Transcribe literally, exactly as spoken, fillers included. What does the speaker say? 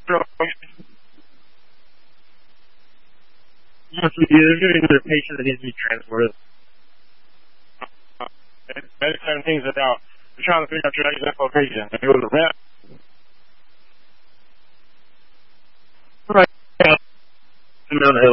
Yes, we do. There's going to be another patient that needs to be transported. Medic seventeen's out. We're trying to figure out your exact location. If it was a rep. Right. Yeah.